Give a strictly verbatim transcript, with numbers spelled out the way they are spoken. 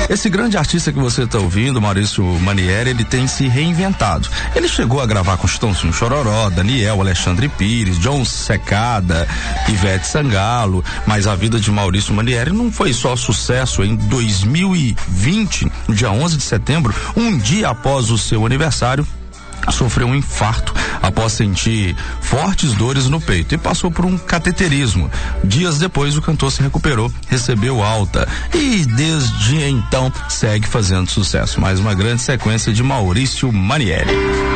Esse grande artista que você está ouvindo, Maurício Manieri, ele tem se reinventado. Ele chegou a gravar com Chitãozinho Chororó, Daniel, Alexandre Pires, John Secada, Ivete Sangalo, mas a vida de Maurício Manieri não foi só sucesso. Em dois mil e vinte, no dia onze de setembro, um dia após o seu aniversário, sofreu um infarto após sentir fortes dores no peito e passou por um cateterismo. Dias depois, o cantor se recuperou, recebeu alta e desde então segue fazendo sucesso. Mais uma grande sequência de Maurício Manieri.